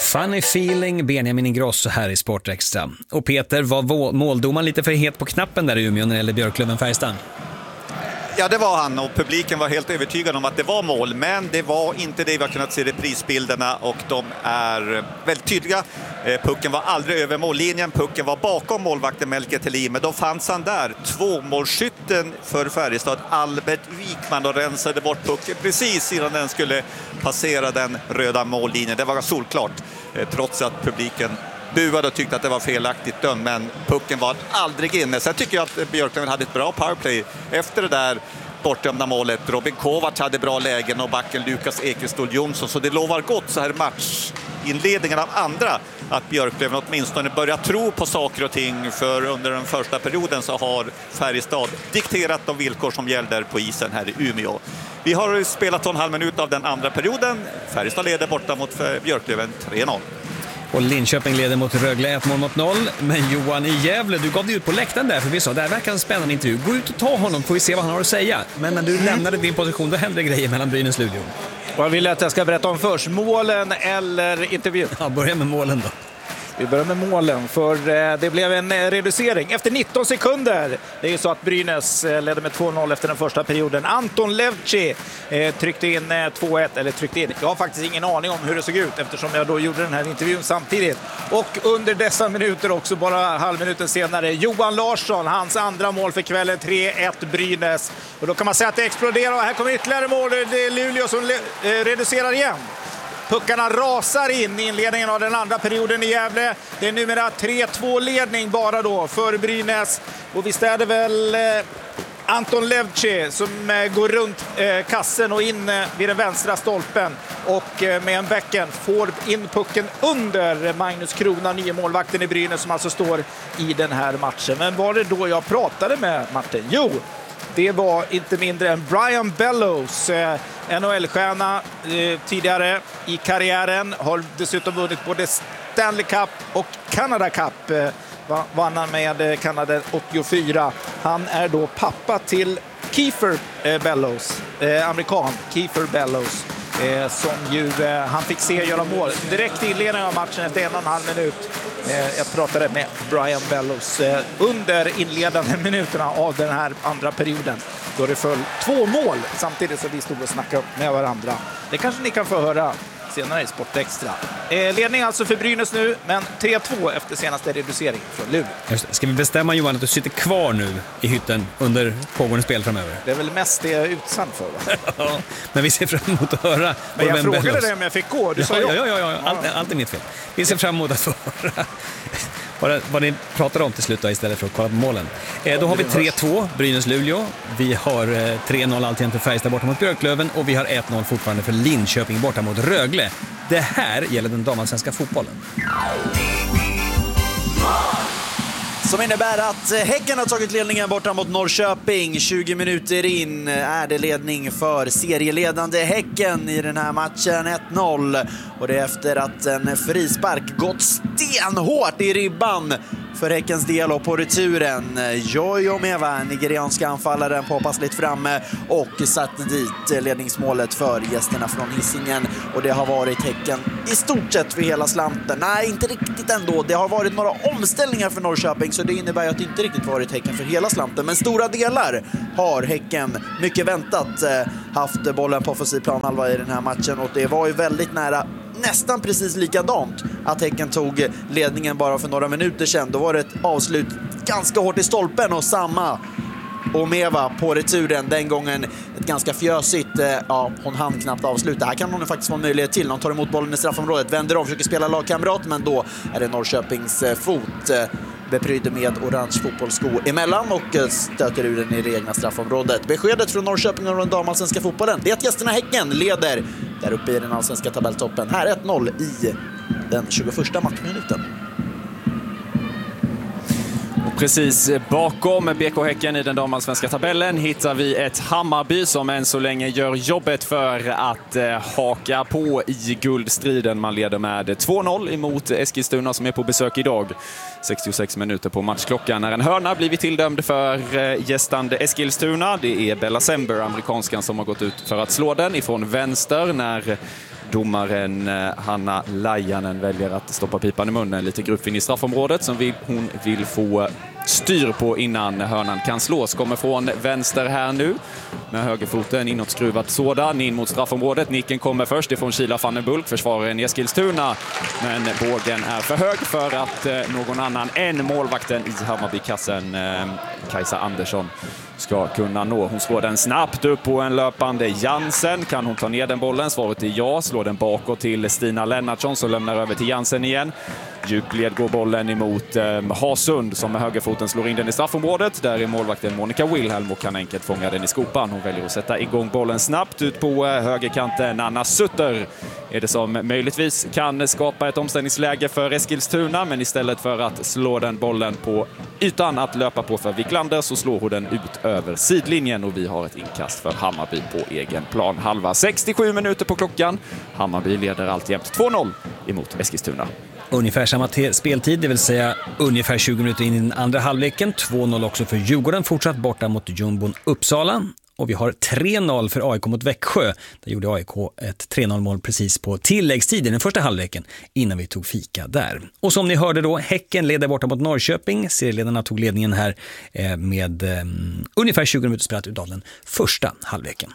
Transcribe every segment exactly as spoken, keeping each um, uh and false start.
Funny feeling, Benjamin Ingrosso här i Sportextra. Och Peter, var måldomaren lite för het på knappen där i Umeå när det gäller Björklöven-Färjestad? Ja, det var han, och publiken var helt övertygad om att det var mål, men det var inte det vi har kunnat se i reprisbilderna, och de är väldigt tydliga. Pucken var aldrig över mållinjen, pucken var bakom målvakten Melker Thelin, men då fanns han där, tvåmålsskytten för Färjestad, Albert Wikman, och rensade bort pucken precis innan den skulle passera den röda mållinjen. Det var solklart, trots att publiken buade och tyckte att det var felaktigt dömd, men pucken var aldrig inne. Sen tycker jag att Björklöven hade ett bra powerplay efter det där bortdömda målet. Robin Kovac hade bra lägen och backen Lukas Ekestål Jonsson, så det lovar gott så här matchinledningen av andra att Björklöven åtminstone börjar tro på saker och ting, för under den första perioden så har Färjestad dikterat de villkor som gäller på isen här i Umeå. Vi har spelat en halv minut av den andra perioden. Färjestad leder borta mot Björklöven tre noll. Och Linköping leder mot Rögle ett mål mot noll. Men Johan i Gävle, du gav dig ut på läktaren där, för vi sa, det här verkar en spännande intervju. Gå ut och ta honom, får vi se vad han har att säga. Men när du mm. lämnade din position, då hände grejer mellan Brynäs och Luleå. Vad vill jag att jag ska berätta om först? Målen eller intervjun? Ja, börja med målen då. Vi börjar med målen, för det blev en reducering efter nitton sekunder. Det är ju så att Brynäs ledde med två noll efter den första perioden. Anton Levci tryckte in två ett, eller tryckte in. Jag har faktiskt ingen aning om hur det såg ut, eftersom jag då gjorde den här intervjun samtidigt. Och under dessa minuter också, bara halvminuten senare, Johan Larsson, hans andra mål för kvällen, tre ett Brynäs. Och då kan man säga att det exploderar, och här kommer ytterligare mål. Det är Luleå som reducerar igen. Puckarna rasar in i inledningen av den andra perioden i Gävle. Det är numera tre två ledning bara då för Brynäs. Och visst är det väl eh, Anton Levci som eh, går runt eh, kassen och in eh, vid den vänstra stolpen. Och eh, med en bäcken får in pucken under Magnus Krona, nye målvakten i Brynäs, som alltså står i den här matchen. Men var det då jag pratade med Martin? Jo, det var inte mindre än Brian Bellows, eh, N H L-stjärna eh, tidigare i karriären. Har dessutom vunnit både Stanley Cup och Canada Cup. Eh, vann han med Kanada åttiofyra. Han är då pappa till Kiefer eh, Bellows, eh, amerikan Kiefer Bellows. Eh, som ju eh, han fick se göra mål direkt i inledningen av matchen efter en och en halv minut. Eh, jag pratade med Brian Bellows eh, under inledande minuterna av den här andra perioden, då det föll två mål samtidigt som vi stod och snackade med varandra. Det kanske ni kan få höra senare i Sportextra. Eh, ledning alltså för Brynäs nu, men tre två efter senaste reducering från Luleå. Ska vi bestämma, Johan, att du sitter kvar nu i hytten under pågående spel framöver? Det är väl mest det jag är utsatt för, va? Ja, men vi ser fram emot att höra. Men jag frågade Bellows. dig om jag fick gå, du ja, sa ja, ja, ja, ja. Allt, allt är mitt fel. Vi ser fram emot att få höra vad, vad ni pratar om till slut då, istället för att kolla på målen. Eh, då har vi tre två, Brynäs-Luleå. Vi har eh, tre noll alltid för Färjestad borta mot Björklöven, och vi har ett noll fortfarande för Linköping borta mot Rögle. Det här gäller den damallsvenska fotbollen. Som innebär att Häcken har tagit ledningen borta mot Norrköping. tjugo minuter in är det ledning för serieledande Häcken i den här matchen, ett noll. Och det är efter att en frispark gått stenhårt i ribban för Häckens del, och på returen Jojo Meva, nigerianska anfallaren, påpassligt framme och satte dit ledningsmålet för gästerna från Hisingen. Och det har varit Häcken i stort sett för hela slanten. Nej, inte riktigt ändå. Det har varit några omställningar för Norrköping, så det innebär att det inte riktigt varit Häcken för hela slanten. Men stora delar har Häcken mycket väntat haft bollen på offensiv planhalva i den här matchen, och det var ju väldigt nära, nästan precis likadant, att Häcken tog ledningen bara för några minuter sedan. Då var det ett avslut ganska hårt i stolpen, och samma Omeva på returen. Den gången ett ganska fjösigt, ja, hon hann knappt avsluta. Här kan hon faktiskt få en möjlighet till. Hon tar emot bollen i straffområdet, vänder om, försöker spela lagkamrat, men då är det Norrköpings fot beprydd med orange fotbollssko emellan och stöter ur den i det egna straffområdet. Beskedet från Norrköping och den damallsvenska fotbollen, det är att gästerna Häcken leder där uppe i den allsvenska tabelltoppen. Här ett noll i den tjugoförsta matchminuten. Precis bakom B K Häcken i den damallsvenska tabellen hittar vi ett Hammarby som än så länge gör jobbet för att eh, haka på i guldstriden. Man leder med två noll emot Eskilstuna som är på besök idag. sextiosex minuter på matchklockan när en hörna blivit tilldömd för eh, gästande Eskilstuna. Det är Bella Sember, amerikanskan, som har gått ut för att slå den ifrån vänster när domaren Hanna Lajanen väljer att stoppa pipan i munnen. Lite grupp in i straffområdet som vi, hon vill få styr på innan hörnan kan slås. Kommer från vänster här nu med högerfoten inåtskruvat sådan in mot straffområdet. Nicken kommer först ifrån Kila van den Bulk, försvararen i Eskilstuna. Men bågen är för hög för att någon annan än målvakten i Hammarbykassen, Kajsa Andersson, ska kunna nå. Hon slår den snabbt upp på en löpande Jansen. Kan hon ta ner den bollen? Svaret är ja. Slår den bakåt till Stina Lennartsson som lämnar över till Jansen igen. Djupled går bollen emot eh, Hasund som med högerfoten slår in den i straffområdet. Där är målvakten Monica Wilhelm och kan enkelt fånga den i skopan. Hon väljer att sätta igång bollen snabbt ut på eh, högerkanten. Anna Sutter är det som möjligtvis kan skapa ett omställningsläge för Eskilstuna, men istället för att slå den bollen på ytan att löpa på för Wiklander så slår hon den ut över sidlinjen och vi har ett inkast för Hammarby på egen plan. Halva sextiosju minuter på klockan. Hammarby leder alltjämt två noll emot Eskilstuna. Ungefär samma te- speltid, det vill säga ungefär tjugo minuter in i den andra halvleken. två noll också för Djurgården, fortsatt borta mot Jumbon Uppsala. Och vi har tre noll för A I K mot Växjö. Där gjorde A I K ett tre noll-mål precis på tilläggstid i den första halvleken innan vi tog fika där. Och som ni hörde då, Häcken leder borta mot Norrköping. Serieledarna tog ledningen här eh, med eh, ungefär tjugo minuter spelat ut av den första halvleken.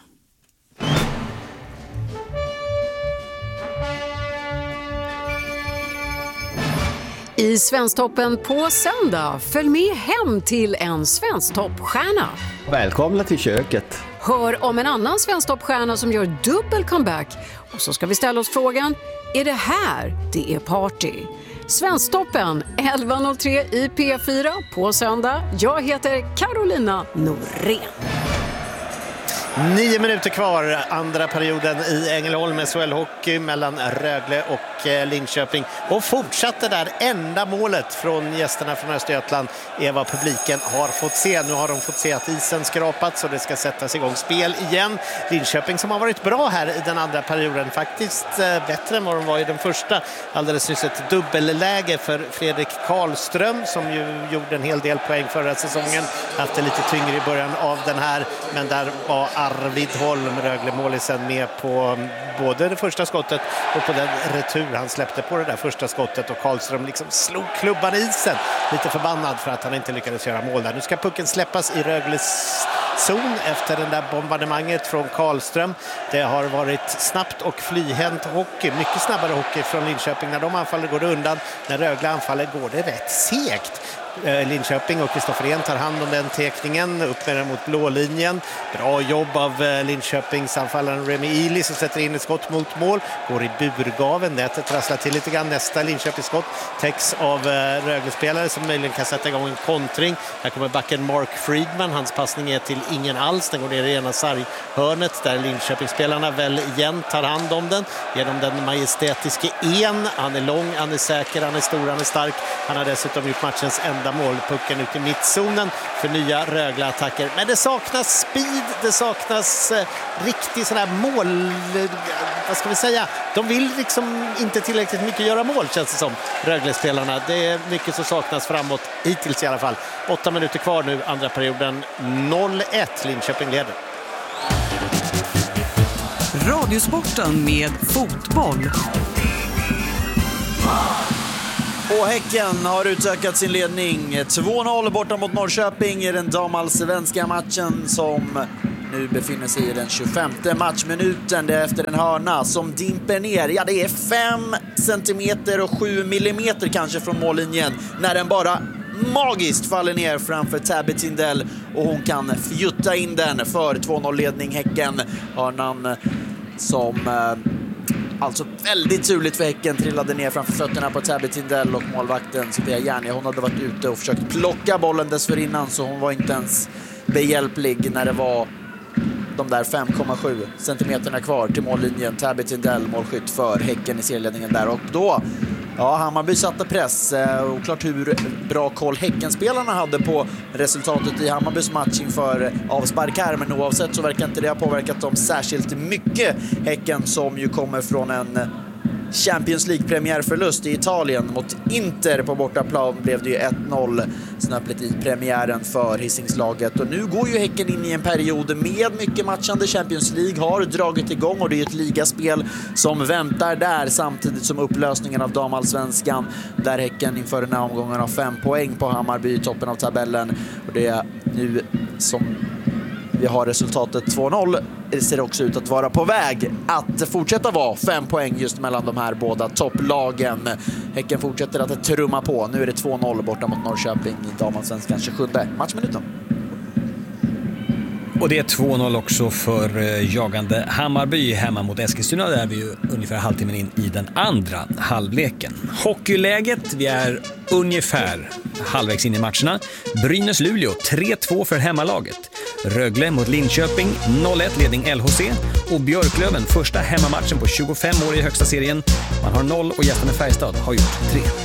I Svensktoppen på söndag, följ med hem till en Svensktoppstjärna. Välkomna till köket. Hör om en annan Svensktoppstjärna som gör dubbel comeback. Och så ska vi ställa oss frågan, är det här det är party? Svensktoppen elva noll tre i P fyra på söndag. Jag heter Carolina Norén. Nio minuter kvar, andra perioden i Ängelholm med S H L-hockey mellan Rögle och Linköping. Och fortsatte där enda målet från gästerna från Östergötland är vad publiken har fått se. Nu har de fått se att isen skrapats och det ska sättas igång spel igen. Linköping som har varit bra här i den andra perioden, faktiskt bättre än vad de var i den första. Alldeles nyss ett dubbelläge för Fredrik Karlström som ju gjorde en hel del poäng förra säsongen. Haft det lite tyngre i början av den här, men där var Arvid Holm, Rögle-målisen, med på både det första skottet och på den retur han släppte på det där första skottet, och Karlström liksom slog klubban i isen. Lite förbannad för att han inte lyckades göra mål där. Nu ska pucken släppas i Rögles zon efter den där bombardemanget från Karlström. Det har varit snabbt och flyhänt hockey, mycket snabbare hockey från Linköping. När de anfaller går det undan, när Rögle anfaller går det rätt segt. Linköping och Kristoffer Ehn tar hand om den tekningen, upp med den mot blålinjen. Bra jobb av Linköpings anfallaren Remi Ili som sätter in ett skott mot mål, går i burgaven, nätet rasslar till lite grann. Nästa Linköpings skott täcks av Rögle-spelare som möjligen kan sätta igång en kontring. Här kommer backen Mark Friedman, hans passning är till ingen alls, den går ner i ena sarghörnet där Linköpingsspelarna väl igen tar hand om den genom den majestätiske En. Han är lång, han är säker, han är stor, han är stark. Han har dessutom gjort matchens enda mål. Pucken ut i mittzonen för nya Rögle-attacker. Men det saknas speed, det saknas eh, riktigt sån här mål... Eh, vad ska vi säga? De vill liksom inte tillräckligt mycket göra mål, känns det som, Rögle-spelarna. Det är mycket som saknas framåt, hittills i alla fall. Åtta minuter kvar nu, andra perioden. noll ett, Linköping leder. Radiosporten med fotboll. Och Häcken har utökat sin ledning. två noll borta mot Norrköping i den damallsvenska matchen som nu befinner sig i den tjugofemte matchminuten. Det är efter en hörna som dimper ner. Ja, det är fem centimeter och sju millimeter kanske från mållinjen när den bara magiskt faller ner framför Tabby Tindell och hon kan fjutta in den för två noll-ledning Häcken. Hörnan som... Alltså väldigt turligt för Häcken, trillade ner framför fötterna på Tabby Tindell och målvakten Sofia Järni. Hon hade varit ute och försökt plocka bollen dessförinnan, så hon var inte ens behjälplig när det var de där fem komma sju centimeterna kvar till mållinjen. Tabby Tindell, målskytt för Häcken i serieledningen där, och då ja, Hammarby satte press. Och klart hur bra koll Häckenspelarna hade på resultatet i Hammarbys match inför avspark här, men oavsett så verkar inte det ha påverkat dem särskilt mycket. Häcken som ju kommer från en Champions League-premiärförlust i Italien mot Inter på bortaplan blev det ju ett noll snöpligt i premiären för Hisingslaget. Och nu går ju Häcken in i en period med mycket matchande. Champions League har dragit igång och det är ett ligaspel som väntar där samtidigt som upplösningen av damallsvenskan där Häcken inför den här omgången har fem poäng på Hammarby i toppen av tabellen. Och det är nu som vi har resultatet två noll. Det ser också ut att vara på väg att fortsätta vara fem poäng just mellan de här båda topplagen. Häcken fortsätter att trumma på. Nu är det två noll borta mot Norrköping i damallsvenskan tjugosjunde matchminuten. Och det är två noll också för jagande Hammarby hemma mot Eskilstuna. Där är vi ju ungefär halvtimmen in i den andra halvleken. Hockeyläget, vi är ungefär halvvägs in i matcherna. Brynäs-Luleå tre två för hemmalaget. Rögle mot Linköping noll ett ledning L H C. Och Björklöven första hemmamatchen på tjugofem år i högsta serien. Man har noll och gästerna Färjestad har gjort tre.